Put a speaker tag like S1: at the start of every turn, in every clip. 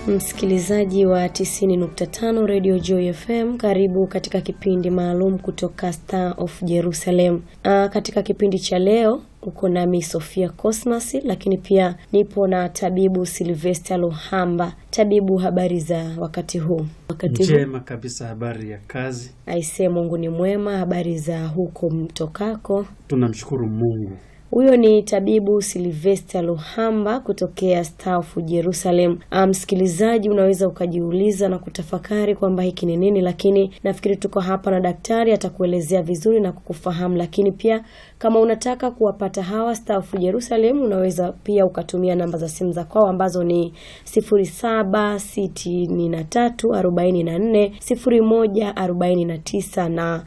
S1: Msikilizaji wa 90.5 Radio Joy FM, karibu katika kipindi maalum kutoka Star of Jerusalem. Katika kipindi cha leo uko nami Sofia Cosmas, lakini pia nipo na tabibu Sylvester Luhamba. Tabibu, habari za wakati huu?
S2: Njema kabisa, habari ya kazi.
S1: Aisee, Mungu ni mwema. Habari za huko mtokako?
S2: Tunamshukuru Mungu.
S1: Huyo ni tabibu Sylvester Luhamba kutokea Star of Jerusalem. Msikilizaji, unaweza ukajiuliza na kutafakari kwamba hiki ni nini, lakini nafikiri tuko hapa na daktari atakuelezea vizuri na kukufahamu. Lakini pia kama unataka kuwapata hawa Star of Jerusalem, unaweza pia ukatumia namba za simu za kwao ambazo ni 0763440149 na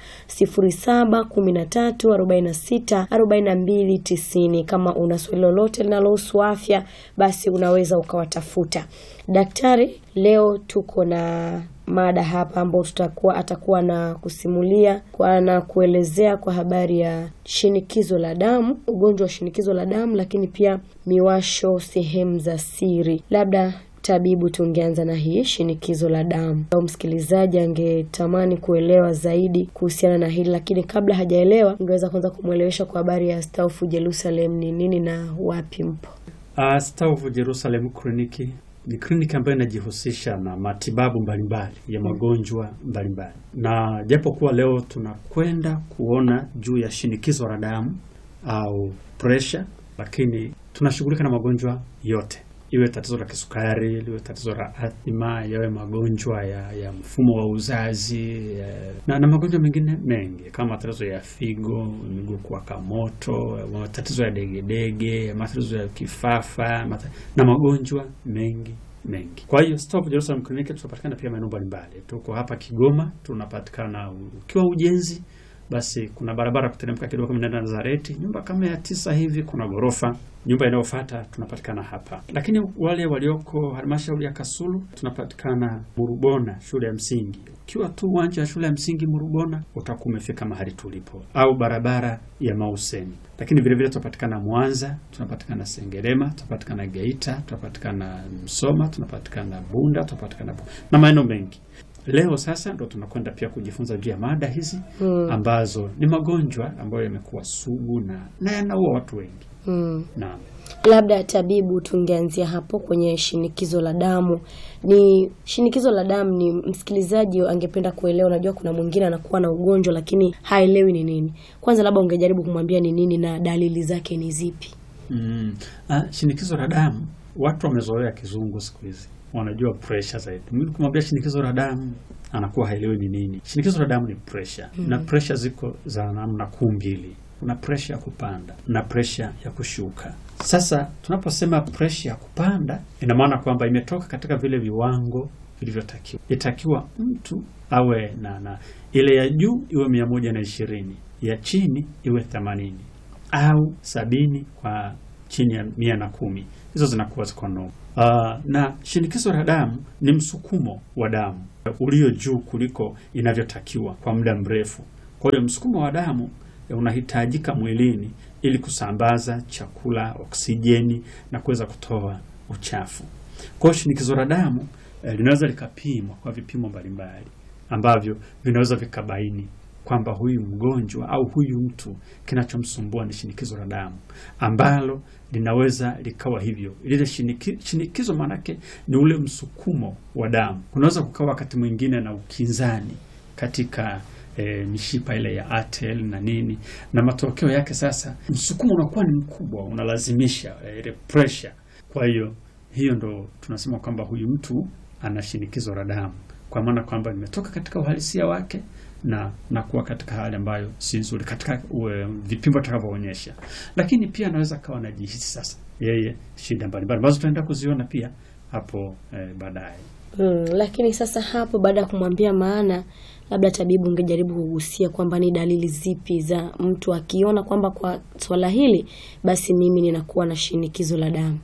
S1: 0713464290. Kama una swali lolote linalohusu afya, basi unaweza ukawatafuta. Daktari, leo tuko na mada hapa ambayo atakuwa na kusimulia na kuelezea kwa habari ya shinikizo la damu, ugonjwa wa shinikizo la damu, lakini pia miwasho sehemu za siri. Labda tabibu, tungeanza na hii shinikizo la damu. Au msikilizaji angetamani kuelewa zaidi kuhusiana na hili, lakini kabla hajaelewa, ungeweza kwanza kumuelewesha kwa habari ya Star of Jerusalem ni nini na wapi mpo?
S2: Star of Jerusalem kliniki ni kliniki ambayo inajihusisha na matibabu mbalimbali ya magonjwa mbalimbali. Na japo kuwa leo tunakwenda kuona juu ya shinikizo la damu au pressure, lakini tunashughulika na magonjwa yote. Iwe tatizo la kisukari, iwe tatizo la asthma, yawe magonjwa ya mfumo wa uzazi, na magonjwa mengine mengi kama tatizo ya figo, miguu kuwaka moto, tatizo ya degedege, matatizo ya kifafa na magonjwa mengi. Kwa hiyo Star of Jerusalem Clinic tunapatikana pia maeneo mbalimbali. Tuko hapa Kigoma, tunapatikana ukiwa Ujenzi, basi kuna barabara kuteremka kidogo mnaenda Nazareti, nyumba kama ya 9 hivi, kuna gorofa. Nyumba inayofuata tunapatikana hapa. Lakini wale walioko halmashauri ya Kasulu, tunapatikana Murubona shule ya msingi. Ukiwa tu uwanja wa shule ya msingi Murubona, utakuwa umefika mahali tulipo, au barabara ya Mauseni. Lakini vile vile tunapatikana Mwanza, tunapatikana Sengerema, tunapatikana Geita, tunapatikana Msoma, tunapatikana Bunda, tunapatikana na maeneo mengi. Leo sasa ndo tunakwenda pia kujifunza juu ya mada hizi ambazo ni magonjwa ambayo yamekuwa sugu na yanaua watu wengi. Naam.
S1: Labda tabibu, tungeanzia hapo kwenye shinikizo la damu. Ni shinikizo la damu, ni msikilizaji angependa kuelewa. Unajua kuna mwingine anakuwa na ugonjwa lakini haelewi ni nini. Kwanza labda ungejaribu kumwambia ni nini na dalili zake ni zipi?
S2: Shinikizo la damu, watu wamezoea kizungu siku hizi. Wanajua pressure zaidi. Mimi kumwambia shinikizo la damu anakuwa haelewi ni nini. Shinikizo la damu ni pressure. Na pressure ziko za namna kuu mbili. Kuna pressure ya kupanda na pressure ya kushuka. Sasa tunaposema pressure ya kupanda, ina maana kwamba imetoka katika vile viwango vilivyotakiwa. Itakiwa mtu awe na ile ya juu iwe 120, ya chini iwe 80 au 70 kwa chini ya 110. Hizo zinakuwa ziko normal. Na shinikizo la damu ni msukumo wa damu ulio juu kuliko inavyotakiwa kwa muda mrefu. Kwa hiyo msukumo wa damu unahitajika mwilini ili kusambaza chakula, oksijeni na kuweza kutoa uchafu. Kwa hiyo shinikizo la damu linaweza likapimwa kwa vipimo mbalimbali ambavyo vinaweza vikabaini kwamba huyu mgonjwa au huyu mtu kinachomsumbua ni shinikizo la damu, ambalo linaweza likawa hivyo. Ile shinikizo manake ni ule msukumo wa damu. Kunaweza kukawa wakati mwingine na ukinzani katika mishipa ile ya artery na nini, na matokeo yake sasa msukumo unakuwa ni mkubwa, unalazimisha ile pressure. Kwa hiyo ndo tunasema kwamba huyu mtu ana shinikizo la damu, kwa maana kwamba imetoka katika uhalisia wake na kuwa katika hali ambayo si nzuri katika vipimo vitakavyoonyesha. Lakini pia anaweza kawa anajihisi sasa yeye shida mbalimbali ambazo tutaenda kuziona pia hapo baadaye.
S1: Lakini sasa hapo baada ya kumwambia maana, labda tabibu ungejaribu kugusia kwamba ni dalili zipi za mtu akiona kwamba kwa swala hili basi mimi ninakuwa na shinikizo la damu.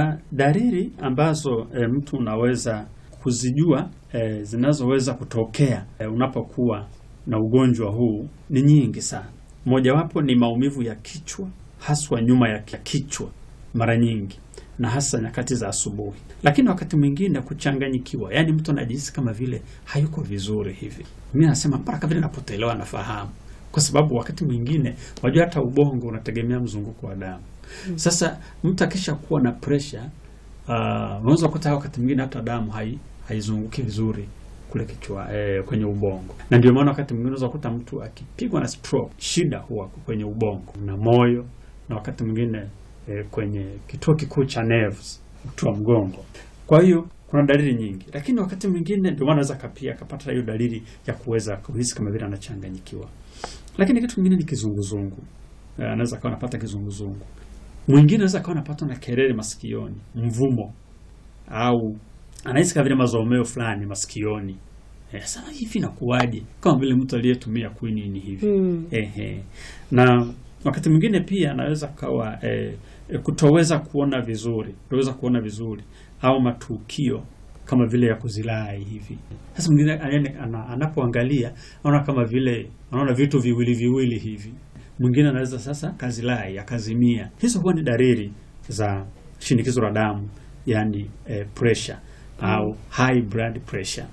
S2: Dalili ambazo mtu unaweza kuzijua zinazoweza kutokea unapokuwa na ugonjwa huu ni nyingi sana. Mojawapo ni maumivu ya kichwa, haswa nyuma ya kichwa mara nyingi, na hasa nyakati za asubuhi. Lakini wakati mwingine kuchanganyikiwa, yani mtu anajihisi kama vile hayuko vizuri hivi. Mimi nasema mpaka vile napotelewa nafahamu, kwa sababu wakati mwingine wajua hata ubongo unategemea mzunguko wa damu. Sasa mtu akisha kuwa na pressure, unaweza kukuta wakati mwingine hata damu haizunguki vizuri kule kichwa, kwenye ubongo. Na ndio maana wakati mwingine unaweza kukuta mtu akipigwa na stroke, shida huwa kwenye ubongo na moyo, na wakati mwingine kwenye kituo kikuu cha nerves, uti wa mgongo. Kwa hiyo kuna dalili nyingi, lakini wakati mwingine ndio maana anaweza kapia kapata hiyo dalili ya kuweza kuhisi kama vile anachanganyikiwa. Lakini kitu kingine ni kizunguzungu. Anaweza kawa anapata kizunguzungu. Mwingine anaweza kawa anapata na kelele masikioni, mvumo, au anahisi kama vile mazomeo fulani masikioni. Sasa hivi inakuwaje? Kama vile mtu aliyetumia quinine hivi. Na wakati mwingine pia anaweza kawa kutoweza kuona vizuri, au matukio kama vile ya kuzilai hivi. Sasa mwingine anapoangalia anaona kama vile anaona vitu viwili hivi. Mwingine anaweza sasa kazilai akazimia. Hizo huwa ni dalili za shinikizo la damu, yani pressure au high blood pressure.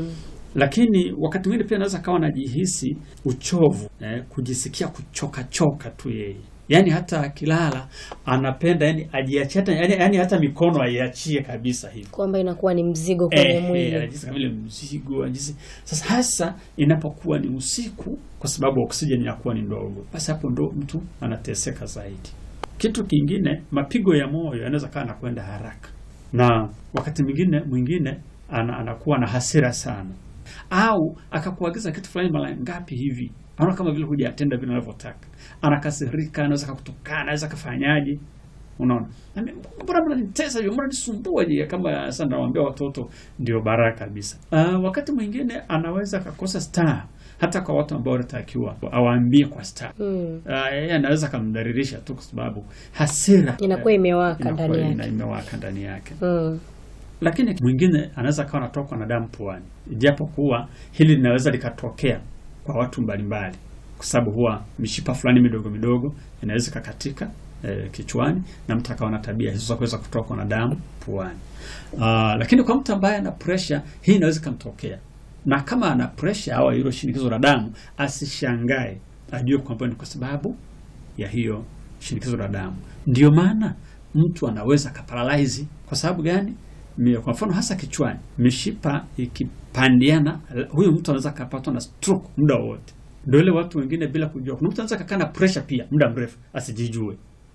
S2: Lakini wakati mwingine pia anaweza kawa anajihisi uchovu, kujisikia kuchoka tu yeye. Yani hata akilala anapenda ajiachie, yani hata mikono aiachie kabisa hivi.
S1: Kwamba inakuwa ni mzigo kwenye mwili.
S2: Anajisikia kama vile mzigo, Sasa hasa inapokuwa ni usiku, kwa sababu oksijeni inakuwa ni ndogo. Basi hapo ndo mtu anateseka zaidi. Kitu kingine, mapigo ya moyo yanaweza kaa anakwenda haraka. Na wakati mwingine anakuwa na hasira sana. Au akakuagiza kitu fulani mara ngapi hivi, anaona kama vile hujatenda vile anavyotaka. Anakasirika, anaweza kutukana, anaweza kufanyaje. Unaona? Mbona mnanitesa hivi, mbona nisumbua je? Kama sasa nawaambia watoto ndio baraka kabisa. Wakati mwingine anaweza kukosa star, hata kwa watu ambao wanatakiwa awaambie kwa star. Yeye anaweza kumdhalilisha tu kwa sababu hasira
S1: inakuwa imewaka
S2: ndani yake. Lakini mwingine anaweza kawa anatokwa na damu puani. Japo kuwa hili linaweza likatokea kwa watu mbalimbali, kwa sababu huwa mishipa fulani midogo inaweza kakatika kichwani, na mtu akawa na tabia hizo za kuweza kutokwa na damu puani. Lakini kwa mtu ambaye ana pressure, hii inaweza kumtokea. Na kama ana pressure au hilo shinikizo la damu, asishangae, ajue kwamba ni kwa sababu ya hiyo shinikizo la damu. Ndio maana mtu anaweza kaparalyze. Kwa sababu gani? Kwa mfano hasa kichwani, mishipa ikipandiana, huyo mtu anaweza kupatwa na stroke muda wote. Ndio ile watu wengine bila kujua. Kuna mtu anaweza kukaa na pressure pia muda mrefu asijijue.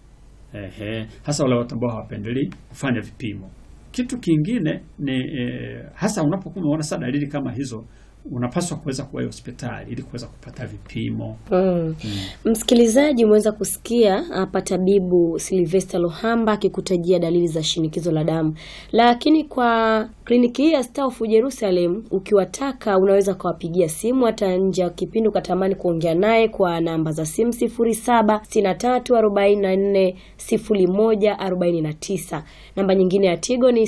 S2: Hasa wale watu ambao hawapendelei kufanya vipimo. Kitu kingine ni hasa unapokuwa unaona sana dalili kama hizo, unapaswa kuweza kuwa hospitali ili kuweza kupata vipimo.
S1: Msikilizaji, umeweza kusikia hapa tabibu Sylvester Lohamba akikutajia dalili za shinikizo la damu. Lakini kwa kliniki hii ya Star of Jerusalem, ukiwataka unaweza kuwapigia simu hata nje ya kipindi ukatamani kuongea naye kwa namba za simu 0763440149. Namba nyingine ya Tigo ni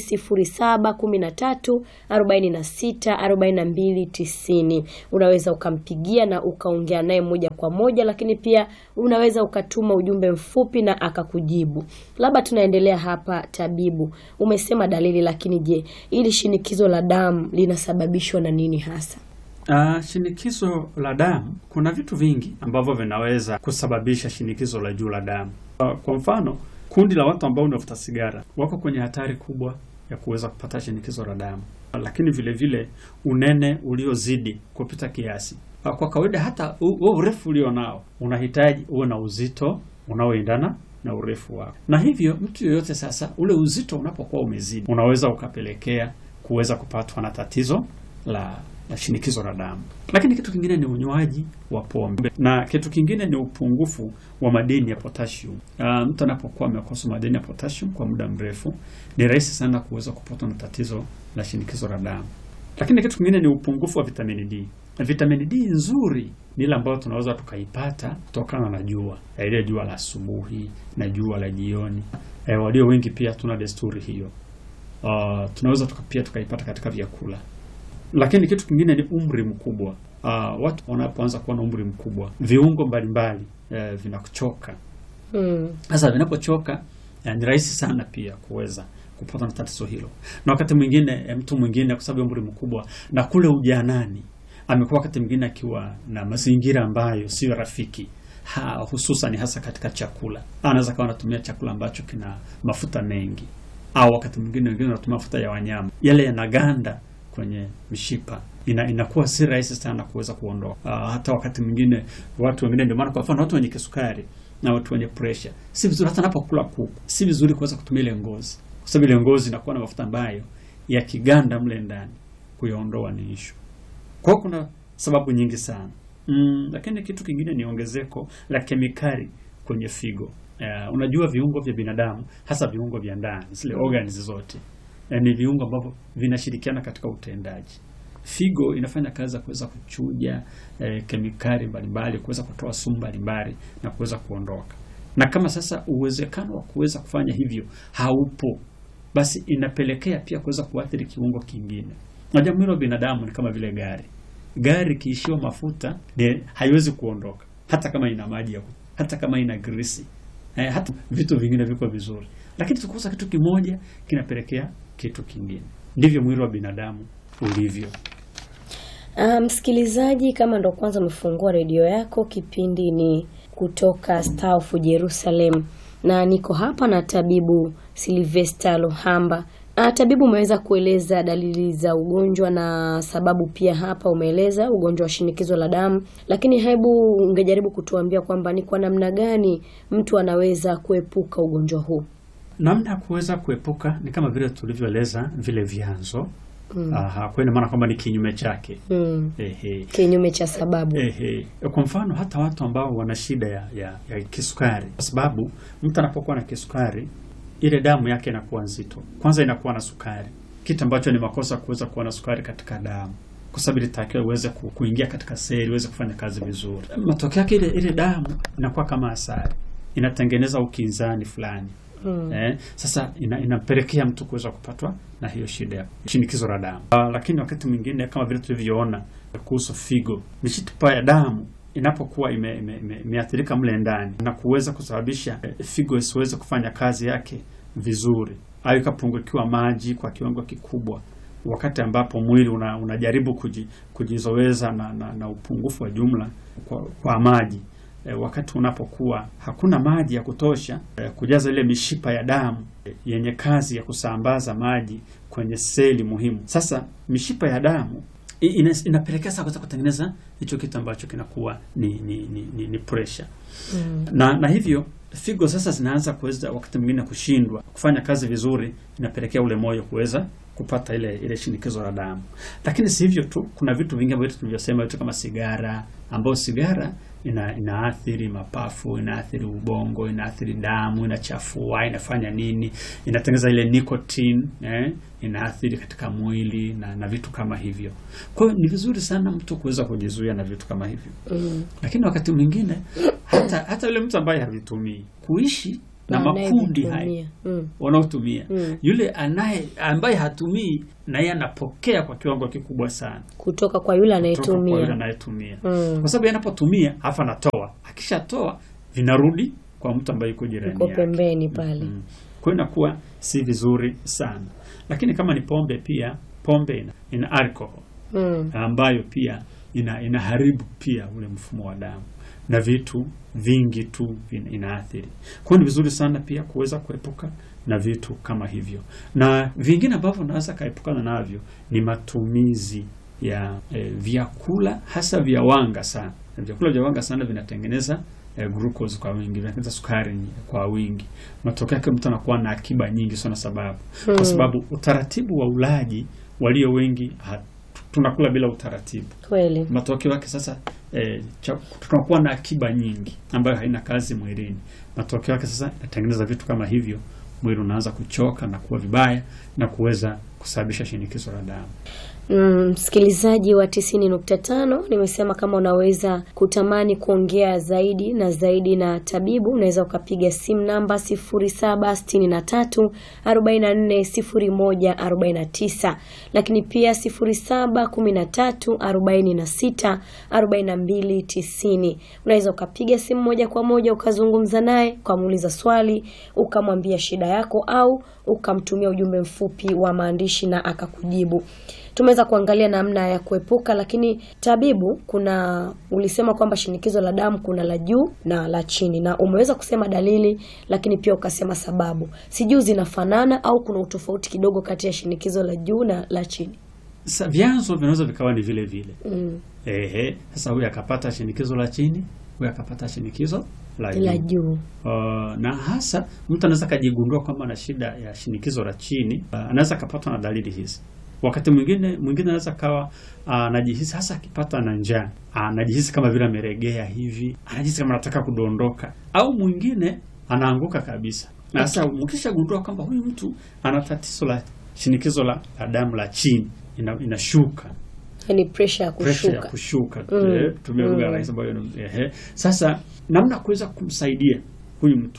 S1: 0713464290. Unaweza ukampigia na ukaongea naye moja kwa moja, lakini pia unaweza ukatuma ujumbe mfupi na akakujibu. Labda tunaendelea hapa tabibu. Umesema dalili, lakini je, ili shinikizo la damu linasababishwa na nini hasa?
S2: Shinikizo la damu, kuna vitu vingi ambavyo vinaweza kusababisha shinikizo la juu la damu. Kwa mfano, kundi la watu ambao wanavuta sigara wako kwenye hatari kubwa ya kuweza kupata shinikizo la damu. Lakini vile vile unene uliozidi kupita kiasi. Kwa kawaida hata urefu ulio nao unahitaji uwe na uzito unaoendana na urefu wako. Na hivyo mtu yoyote sasa, ule uzito unapokuwa umezidi, unaweza ukapelekea kuweza kupatwa na tatizo la shinikizo la damu. Lakini kitu kingine ni unywaji wa pombe, na kitu kingine ni upungufu wa madini ya potassium. Mtu anapokuwa amekosa madini ya potassium kwa muda mrefu, ni rahisi sana kuweza kupatwa na tatizo la shinikizo la damu. Lakini kitu kingine ni upungufu wa vitamini D. Vitamini D nzuri ni ile ambayo tunaweza tukaipata kutokana na jua, ile jua la asubuhi na jua la jioni. Walio wengi pia tuna desturi hiyo. Tunaweza tukaipata katika vyakula. Lakini kitu kingine ni umri mkubwa. Watu wanapoanza kuwa na umri mkubwa, viungo mbalimbali vinakuchoka. Sasa vinapochoka, ni rahisi sana pia kuweza kupata na tatizo hilo. Na wakati mwingine mtu mwingine kwa sababu umri mkubwa na kule ujanani amekuwa wakati mwingine akiwa na mazingira ambayo sio rafiki, hususan hasa katika chakula. Anaweza kawa anatumia chakula ambacho kina mafuta mengi, au wakati mwingine wengine wanatumia mafuta ya wanyama, yale yanaganda kwenye mishipa, inakuwa si rahisi sana kuweza kuondoa. Hata wakati mwingine watu wengine, ndio maana kwa mfano watu wenye kisukari na watu wenye pressure, si vizuri hata anapokula kuku, si vizuri kuweza kutumia ile ngozi, kwa sababu ile ngozi inakuwa na mafuta ambayo yakiganda mle ndani kuyaondoa ni issue. Kwa hiyo kuna sababu nyingi sana. Lakini kitu kingine ni ongezeko la kemikali kwenye figo. Unajua viungo vya binadamu, hasa viungo vya ndani, zile organs zote, ni viungo ambavyo vinashirikiana katika utendaji. Figo inafanya kazi ya kuweza kuchuja kemikali mbalimbali, kuweza kutoa sumu mbalimbali na kuweza kuondoka. Na kama sasa uwezekano wa kuweza kufanya hivyo haupo, basi inapelekea pia kuweza kuathiri kiungo kingine. Unajua mwili wa binadamu ni kama vile gari. Gari kiishiwa mafuta haiwezi kuondoka, hata kama ina maji, hata kama ina grisi, hata vitu vingine viko vizuri, lakini tukikosa kitu kimoja kinapelekea kitu kingine. Ndivyo mwili wa binadamu ulivyo.
S1: Msikilizaji, kama ndo kwanza umefungua redio yako, kipindi ni kutoka Star of Jerusalem na niko hapa na tabibu Sylvester Luhamba. Tabibu, umeweza kueleza dalili za ugonjwa na sababu pia hapa umeeleza ugonjwa wa shinikizo la damu, lakini hebu ungejaribu kutuambia kwamba ni kwa namna gani mtu anaweza kuepuka ugonjwa huu?
S2: Namna ya kuweza kuepuka ni kama vile tulivyoeleza vile vyanzo. Kwa maana kwamba ni kinyume chake.
S1: Kinyume cha sababu.
S2: Kwa mfano hata watu ambao wana shida ya kisukari, kwa sababu mtu anapokuwa na kisukari ile damu yake inakuwa nzito. Kwanza inakuwa na sukari, kitu ambacho ni makosa kuweza kuwa na sukari katika damu, kwa sababu ilitakiwa iweze kuingia katika seli, iweze kufanya kazi vizuri. Matokeo yake ile damu inakuwa kama asali, inatengeneza ukinzani fulani. Sasa inapelekea mtu kuweza kupatwa na hiyo shida ya shinikizo la damu. Lakini wakati mwingine kama vile tulivyoona kuhusu figo, mishipa ya damu inapokuwa imeathirika mle ndani na kuweza kusababisha figo isiweze kufanya kazi yake vizuri, au ikapungukiwa maji kwa kiwango kikubwa, wakati ambapo mwili unajaribu kujizoweza na upungufu wa jumla kwa maji. Wakati unapokuwa hakuna maji ya kutosha kujaza ile mishipa ya damu yenye kazi ya kusambaza maji kwenye seli muhimu. Sasa mishipa ya damu inapelekea sasa kuweza kutengeneza hicho kitu ambacho kinakuwa ni pressure. Na hivyo figo sasa zinaanza kuweza wakati mwingine kushindwa kufanya kazi vizuri, inapelekea ule moyo kuweza kupata ile shinikizo la damu. Lakini si hivyo tu, kuna vitu vingi ambavyo tulivyosema, vitu kama sigara, ambao sigara inaathiri mapafu, inaathiri ubongo, inaathiri damu, inachafua, inafanya nini, inatengeneza ile nicotine, inaathiri katika mwili na vitu kama hivyo. Kwa hiyo ni vizuri sana mtu kuweza kujizuia na vitu kama hivyo. Lakini wakati mwingine hata yule mtu ambaye havitumii, kuishi na makundi haya wanaotumia, yule ambaye hatumii na yeye anapokea kwa kiwango kikubwa sana
S1: kutoka kwa yule anayetumia.
S2: Kwa sababu anapotumia afa anatoa, akishatoa vinarudi kwa mtu ambaye yuko jirani yake,
S1: yuko pembeni pale.
S2: Kwa hiyo inakuwa si vizuri sana. Lakini kama ni pombe, pia pombe ina alcohol ambayo pia inaharibu pia ule mfumo wa damu na vitu vingi tu inaathiri. Kwa hiyo ni vizuri sana pia kuweza kuepuka na vitu kama hivyo. Na vingine ambavyo naweza kaepukana navyo ni matumizi ya vyakula hasa vya wanga sana. Vyakula vya wanga sana vinatengeneza glucose kwa wingi, vinatengeneza sukari kwa wingi. Matokeo yake mtu anakuwa na akiba nyingi sana, kwa sababu utaratibu wa ulaji walio wengi tunakula bila utaratibu.
S1: Kweli.
S2: Matokeo yake sasa tunakuwa na akiba nyingi ambayo haina kazi mwilini. Matokeo yake sasa inatengeneza vitu kama hivyo, mwili unaanza kuchoka na kuwa vibaya na kuweza kusababisha shinikizo la damu.
S1: Msikilizaji wa 90.5, nimesema kama unaweza kutamani kuongea zaidi na zaidi na tabibu, unaweza ukapiga simu namba 0763 44 0149, lakini pia 0713 46 42 90. Unaweza ukapiga simu moja kwa moja ukazungumza naye, ukamuuliza swali, ukamwambia shida yako, au ukamtumia ujumbe mfupi wa maandishi na akakujibu. Tumeweza kuangalia namna ya kuepuka, lakini tabibu, ulisema kwamba shinikizo la damu kuna la juu na la chini, na umeweza kusema dalili, lakini pia ukasema sababu. Sijui zinafanana au kuna utofauti kidogo kati ya shinikizo la juu na la chini?
S2: Vyanzo vinaweza vikawa ni vile vile. Sasa huyu akapata shinikizo la chini, huyu akapata shinikizo la juu. Na hasa mtu anaweza kujigundua kwamba ana shida ya shinikizo la chini, anaweza kupatwa na dalili hizi. Wakati mwingine anaweza kawa anajihisi, hasa akipata na njaa, anajihisi kama vile ameregea hivi, anajihisi kama anataka kudondoka, au mwingine anaanguka kabisa. Na sasa mkishagundua kwamba huyu mtu ana tatizo la shinikizo la damu la chini, inashuka,
S1: yani pressure ya
S2: kushuka. Tumia lugha rahisi ambayo sasa namna kuweza kumsaidia huyu mtu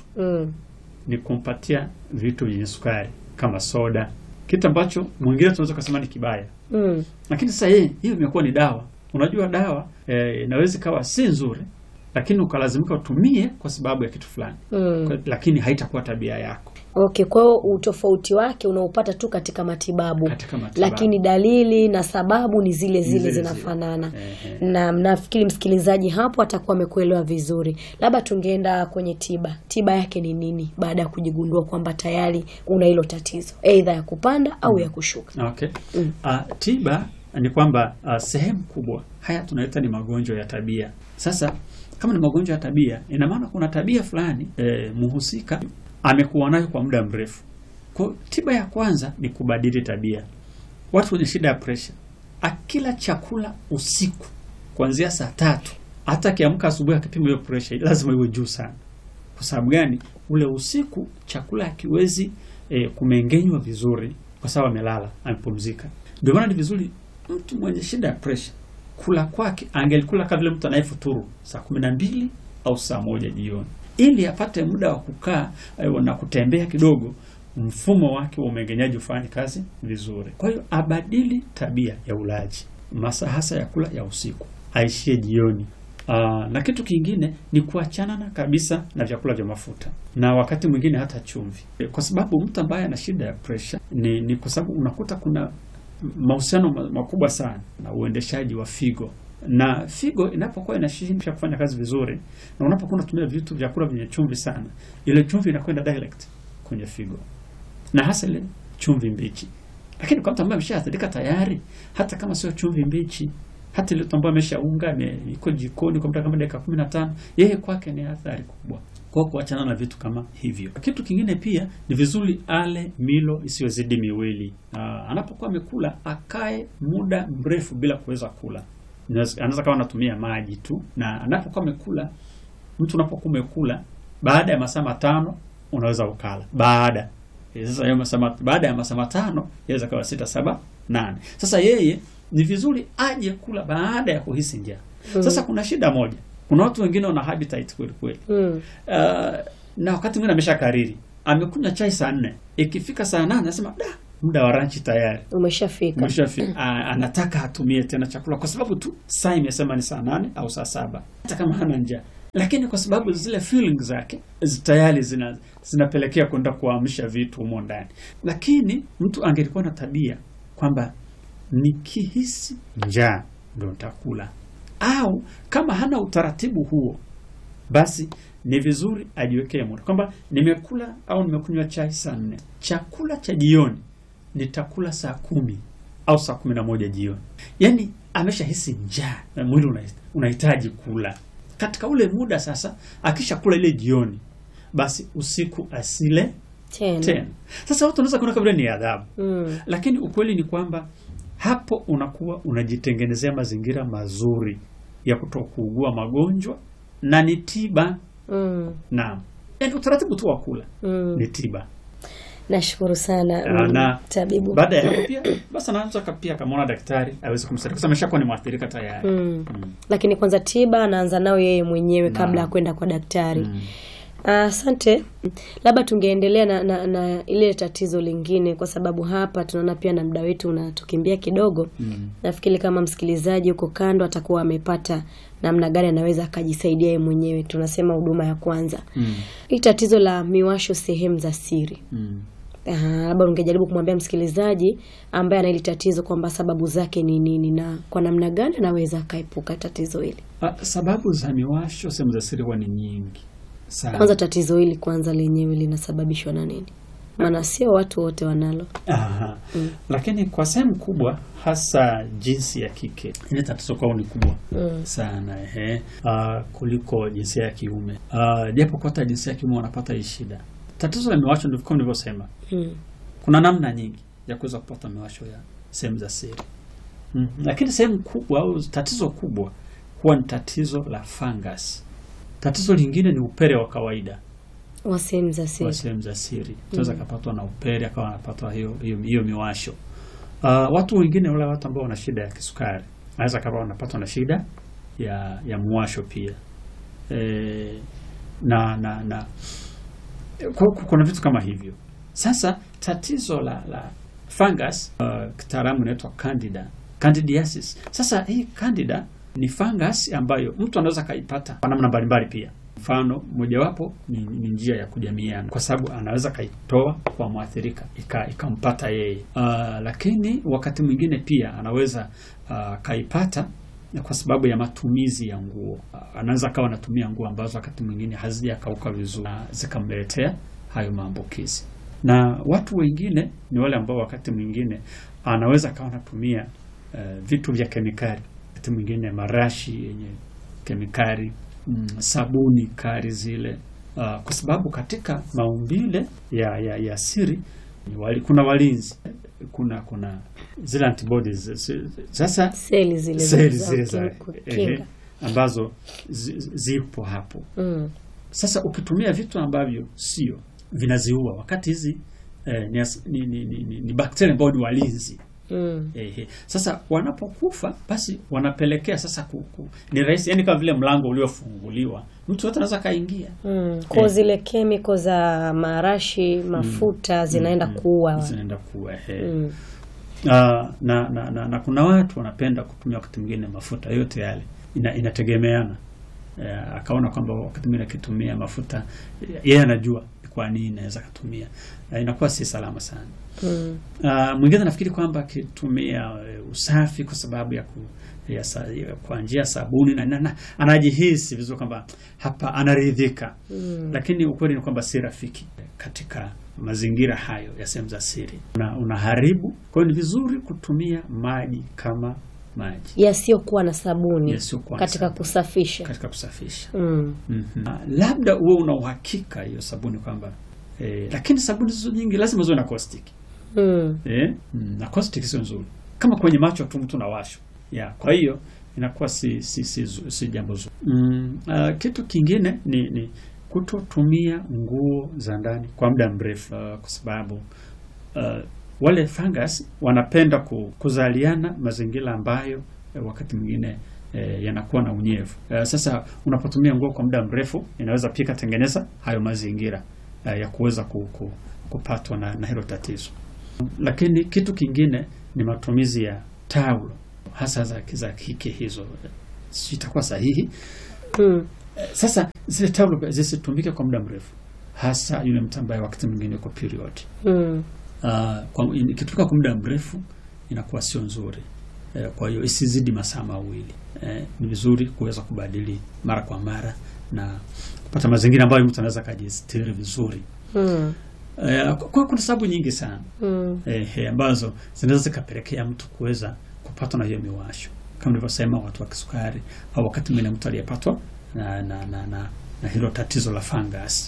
S2: ni kumpatia vitu vyenye sukari kama soda, kitu ambacho mwingine tunaweza kusema ni kibaya. Lakini sasa hiyo imekuwa ni dawa. Unajua dawa inaweza kawa si nzuri, lakini ukalazimika utumie kwa sababu ya kitu fulani. Lakini haitakuwa tabia yako.
S1: Okay, kwa hiyo utofauti wake unaupata tu katika matibabu. Lakini dalili na sababu ni zile zinafanana. Na nafikiri msikilizaji hapo atakuwa amekuelewa vizuri. Labda tungeenda kwenye tiba. Tiba yake ni nini baada ya kujigundua kwamba tayari una hilo tatizo, aidha ya kupanda au ya kushuka?
S2: Okay. Tiba ni kwamba sehemu kubwa haya tunaita ni magonjwa ya tabia. Sasa kama ni magonjwa ya tabia, ina maana kuna tabia fulani muhusika amekuwa nayo kwa muda mrefu. Kwa tiba ya kwanza ni kubadili tabia. Watu wenye shida ya pressure, akila chakula usiku kuanzia saa 3, hata kiamka asubuhi akipima hiyo pressure lazima iwe juu sana. Kwa sababu gani? Ule usiku chakula hakiwezi kumengenywa vizuri kwa sababu amelala, amepumzika. Ndio maana ni vizuri mtu mwenye shida ya pressure kula kwake angelikula kama vile mtu anayefuturu saa 12 au saa 1 jioni, ili apate muda wa kukaa na kutembea kidogo, mfumo wake wa umeng'enyaji ufanye kazi vizuri. Kwa hiyo abadili tabia ya ulaji, masaa hasa ya kula ya usiku, aishie jioni. Na kitu kingine ni kuachana na kabisa na vyakula vya mafuta, na wakati mwingine hata chumvi. Kwa sababu mtu ambaye ana shida ya pressure ni kwa sababu unakuta kuna mahusiano makubwa sana na uendeshaji wa figo. Na figo inapokuwa inashindwa kufanya kazi vizuri, na unapokuwa unatumia vitu vyakula vyenye chumvi sana, ile chumvi inakwenda direct kwenye figo, na hasa ile chumvi mbichi. Lakini kwa mtu ambaye ameshaathirika tayari, hata kama sio chumvi mbichi, hata ile ambayo ameshaunga iko jikoni kwa muda kama dakika 15, yeye kwake ni athari kubwa. Kwa kuachana na vitu kama hivyo. Kitu kingine pia ni vizuri ale milo isiyozidi miwili. Anapokuwa amekula akae muda mrefu bila kuweza kula. Anaweza kama anatumia maji tu, na anapokuwa amekula, mtu unapokuwa umekula baada ya masaa 5 unaweza ukala. Baada ya masaa 5 yaweza kawa 6, 7, 8. Sasa yeye ni vizuri aje kula baada ya kuhisi njaa. Sasa kuna shida moja. Kuna watu wengine wana appetite kweli. Na wakati mwingine ameshakariri, amekunywa chai saa 4, ikifika saa 8 anasema muda wa lunch tayari umeshafika. Anataka atumie tena chakula kwa sababu tu saa imesema ni saa 8 au saa 7, hata kama hana njaa. Lakini kwa sababu zile feelings zake tayari zinapelekea kwenda kuamsha vitu humo ndani. Lakini mtu angelikuwa na tabia kwamba nikihisi njaa ndio nitakula, au kama hana utaratibu huo, basi ni vizuri ajiwekee muda kwamba nimekula au nimekunywa chai saa 4, chakula cha jioni nitakula saa 10 au saa 11 jioni. Yani ameshahisi njaa na mwili unahitaji kula katika ule muda. Sasa akishakula ile jioni, basi usiku asile tena. Sasa watu wanaweza kuona kama ni adhabu, lakini ukweli ni kwamba hapo unakuwa unajitengenezea mazingira mazuri ya kutokuugua magonjwa, na ni tiba. Naam. Yaani utaratibu tu wa kula ni tiba.
S1: Nashukuru sana
S2: na
S1: tabibu.
S2: baada ya hapo pia basi anaanza pia kama daktari aweze kumsaidia kwa sababu ameshakuwa ni mwathirika tayari.
S1: Lakini kwanza tiba anaanza nao yeye mwenyewe kabla ya kwenda kwa daktari. Asante. Labda tungeendelea na ile tatizo lingine, kwa sababu hapa tunaona pia na muda wetu unatukimbia kidogo. Nafikiri kama msikilizaji uko kando atakuwa amepata namna gani anaweza akajisaidia yeye mwenyewe. Tunasema huduma ya kwanza. Hii tatizo la miwasho sehemu za siri. Labda ungejaribu kumwambia msikilizaji ambaye ana hili tatizo kwamba sababu zake ni nini na kwa namna gani anaweza akaepuka tatizo hili.
S2: Sababu za miwasho sehemu za siri huwa ni nyingi sana.
S1: Kwanza tatizo hili kwanza lenyewe linasababishwa na nini? Maana sio watu wote wanalo.
S2: Lakini kwa sehemu kubwa hasa jinsi ya kike ile tatizo kwao ni kubwa sana kuliko jinsia ya kiume. Japo kwa jinsia ya kiume wanapata hii shida. Tatizo la miwasho ndivyo kama nilivyosema. Kuna namna nyingi ya kuweza kupata miwasho ya sehemu za siri. Lakini sehemu kubwa au tatizo kubwa huwa ni tatizo la fungus. Tatizo lingine ni upele wa kawaida
S1: wa sehemu za siri.
S2: Wa sehemu za siri. Tunaweza kupatwa na upele akawa anapatwa hiyo miwasho. Watu wengine wale watu ambao wana shida ya kisukari, anaweza kama wanapatwa na shida ya mwasho pia. Kuna vitu kama hivyo. Sasa tatizo la fungus kitaalamu inaitwa candidiasis. Sasa hii candida ni fungus ambayo mtu anaweza kaipata kwa namna mbalimbali pia. Mfano mojawapo ni njia ya kujamiana, kwa sababu anaweza kaitoa kwa mwathirika ikampata yeye. Lakini wakati mwingine pia anaweza kaipata kwa sababu ya matumizi ya nguo. Anaweza kawa anatumia nguo ambazo wakati mwingine hazijakauka vizuri zikamletea hayo maambukizi. Na watu wengine ni wale ambao wakati mwingine anaweza kawa anatumia vitu vya kemikali, wakati mwingine marashi yenye kemikali, sabuni kali zile, kwa sababu katika maumbile ya siri kuna walinzi, kuna zile antibodies. Sasa
S1: seli zile
S2: ambazo zipo hapo. Sasa ukitumia vitu ambavyo sio vinaziua, wakati hizi ni bakteria ambao ni walinzi. Sasa wanapokufa basi wanapelekea sasa ni rahisi, yani kama vile mlango uliofunguliwa mtu yote anaweza kaingia.
S1: Kwa zile chemical za marashi mafuta zinaenda kuua.
S2: Na kuna watu wanapenda kutumia wakati mwingine mafuta yote yale, inategemeana. Akaona kwamba wakati mwingine akitumia mafuta yeye anajua kwa nini anaweza kutumia, inakuwa si salama sana. Mwingine nafikiri kwamba akitumia usafi kwa sababu kwa njia sabuni na anajihisi vizuri kwamba hapa anaridhika. Lakini ukweli ni kwamba si rafiki katika mazingira hayo ya sehemu za siri. Unaharibu. Kwa hiyo ni vizuri kutumia maji kama maji
S1: yasiyokuwa na sabuni
S2: katika
S1: kusafisha.
S2: Labda uwe una uhakika hiyo sabuni kwamba lakini sabuni hizo nyingi lazima ziwe na caustic. Na caustic sio nzuri. Kama kwenye macho tu mtu anawashwa. Kwa hiyo inakuwa si jambo zuri. Kitu kingine ni kutotumia nguo za ndani kwa muda mrefu, kwa sababu wale fungus wanapenda kuzaliana mazingira ambayo wakati mwingine yanakuwa na unyevu. Sasa unapotumia nguo kwa muda mrefu inaweza pia kutengeneza hayo mazingira ya kuweza kupatwa na hilo tatizo. Lakini kitu kingine ni matumizi ya taulo, hasa za kike hizo. Sitakuwa sahihi. Sasa zile taulo zisitumike kwa muda mrefu, hasa yule mtu ambaye wakati mwingine yuko period. Ikitumika kwa muda mrefu inakuwa sio nzuri. Kwa hiyo isizidi masaa mawili. Ni vizuri kuweza kubadili mara kwa mara na kupata mazingira ambayo mtu anaweza kujistiri vizuri. Kuna sababu nyingi sana ambazo zinaweza kupelekea mtu kuweza kupatwa na hiyo miwasho. Kama nilivyosema, watu wa kisukari au wakati mwingine mtu aliyepatwa na hilo tatizo la fungus.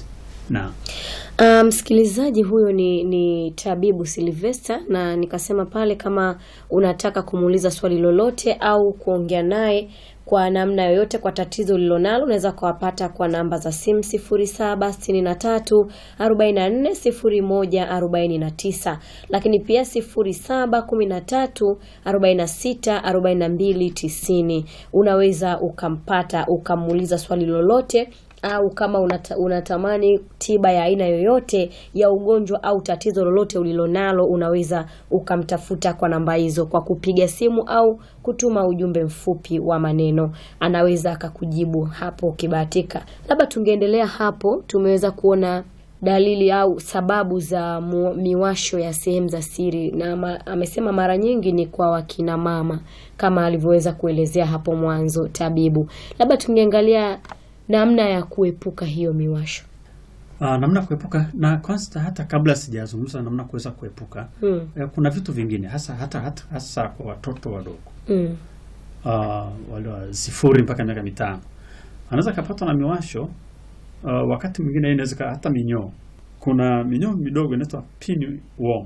S2: Na
S1: msikilizaji huyo ni tabibu Sylvester, na nikasema pale kama unataka kumuuliza swali lolote au kuongea naye kwa namna yoyote kwa tatizo ulilonalo, unaweza kuwapata kwa namba za simu 0763 44 01 49, lakini pia 0713 46 42 90. Unaweza ukampata ukamuuliza swali lolote, au kama unatamani tiba ya aina yoyote ya ugonjwa au tatizo lolote ulilonalo, unaweza ukamtafuta kwa namba hizo kwa kupiga simu au kutuma ujumbe mfupi wa maneno. Anaweza akakujibu hapo ukibahatika. Labda tungeendelea hapo, tumeweza kuona dalili au sababu za miwasho ya sehemu za siri, na amesema mara nyingi ni kwa wakina mama kama alivyoweza kuelezea hapo mwanzo tabibu. Labda tungeangalia namna ya kuepuka hiyo miwasho.
S2: Namna kuepuka, na kwanza hata kabla sijazungumza namna kuweza kuepuka, kuna vitu vingine hasa kwa watoto wadogo. Wale wa 0 mpaka miaka 5 anaweza kupatwa na miwasho. Wakati mwingine inaweza hata minyoo. Kuna minyoo midogo inaitwa pinworm.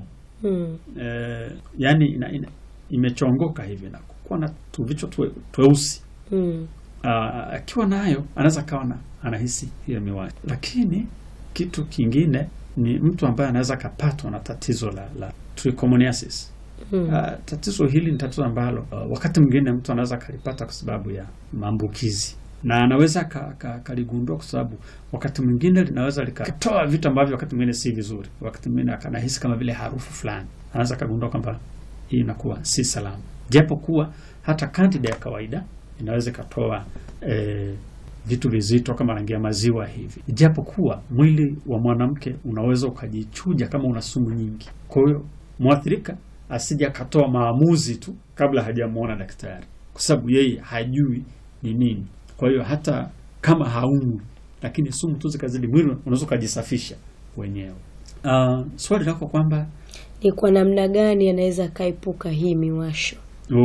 S2: Yani imechongoka hivi na kuwa na vichwa tweusi. Akiwa nayo anaweza kawa anahisi hiyo miwasho. Lakini kitu kingine ni mtu ambaye anaweza kapatwa na tatizo la trichomoniasis. Tatizo hili ni tatizo ambalo wakati mwingine mtu anaweza kalipata kwa sababu ya maambukizi, na anaweza kaligundua kwa sababu wakati mwingine linaweza likatoa vitu ambavyo wakati mwingine si vizuri. Wakati mwingine akanahisi kama vile harufu fulani, anaweza kagundua kwamba hii inakuwa si salama, japo kuwa hata Candida ya kawaida inaweza katoa vitu vizito kama rangi ya maziwa hivi, japo kuwa mwili wa mwanamke unaweza ukajichuja kama una sumu nyingi. Kwa hiyo mwathirika asija katoa maamuzi tu kabla hajamuona daktari, kwa sababu yeye hajui ni nini. Kwa hiyo hata kama haumwi, lakini sumu tu zikazidi mwili, unaweza kujisafisha wenyewe. Swali lako kwamba
S1: ni kwa namna gani anaweza kaepuka hii miwasho?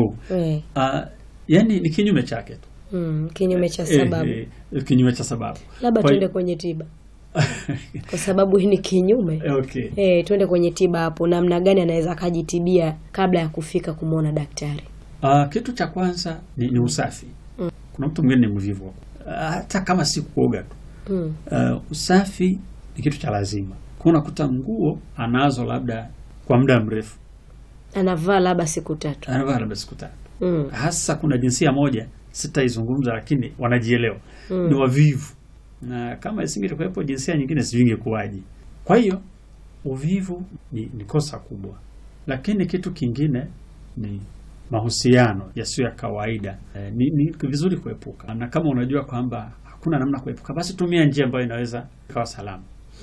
S2: Yani ni kinyume chake tu.
S1: Kinyume cha sababu.
S2: Kinyume cha sababu.
S1: Labda tuende kwenye tiba. Kwa sababu hii ni kinyume.
S2: Okay.
S1: Tuende kwenye tiba hapo. Namna gani anaweza kujitibia kabla ya kufika kumuona daktari?
S2: Kitu cha kwanza ni usafi. Kuna mtu mwingine ni mvivu. Hata kama si kuoga tu. Usafi ni kitu cha lazima. Kuna kuta nguo anazo labda kwa muda mrefu.
S1: Anavaa labda siku 3.
S2: Hasa kuna jinsia moja sitaizungumza, lakini wanajielewa. Ni wavivu. Na kama isingekuwepo jinsia nyingine singekuwaje. Kwa hiyo uvivu ni kosa kubwa. Lakini kitu kingine ni mahusiano yasiyo ya kawaida. Ni vizuri kuepuka. Na kama unajua kwamba hakuna namna kuepuka, basi tumia njia ambayo inaweza kuwa salama.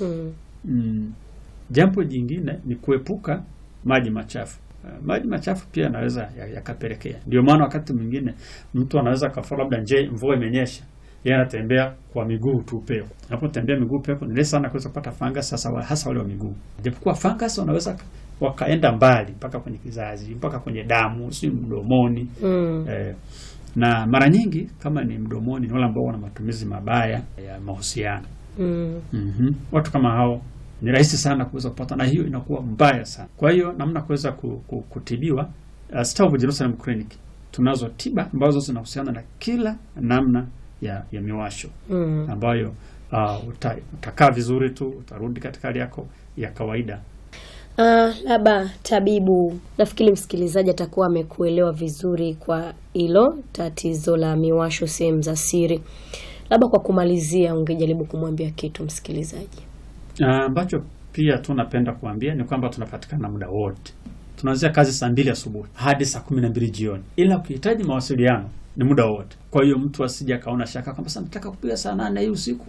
S2: Jambo jingine ni kuepuka maji machafu. Maji machafu pia yanaweza yakapelekea. Ndio maana wakati mwingine mtu anaweza kafua labda mvua imenyesha, yeye anatembea kwa miguu tu pepo. Anapotembea miguu pepo ni sana kuweza kupata fungus, hasa wale wa miguu. Japokuwa fungus wanaweza wakaenda mbali mpaka kwenye kizazi, mpaka kwenye damu, si mdomoni. Na mara nyingi kama ni mdomoni ni wale ambao wana matumizi mabaya ya mahusiano. Watu kama hao ni rahisi sana kuweza kupata, na hiyo inakuwa mbaya sana. Kwa hiyo namna kuweza kutibiwa, Star of Jerusalem Clinic tunazo tiba ambazo zinahusiana na kila namna ya miwasho, ambayo utakaa vizuri tu, utarudi katika hali yako ya kawaida.
S1: Labda tabibu, nafikiri msikilizaji atakuwa amekuelewa vizuri kwa hilo tatizo la miwasho sehemu za siri. Labda kwa kumalizia, ungejaribu kumwambia kitu msikilizaji?
S2: Ambacho pia tunapenda kuambia ni kwamba tunapatikana muda wote. Tunaanzia kazi saa 2 asubuhi hadi saa 12 jioni. Ila ukihitaji mawasiliano ni muda wote. Kwa hiyo mtu asije kaona shaka kwamba sasa nataka kupiga saa 8 hii usiku.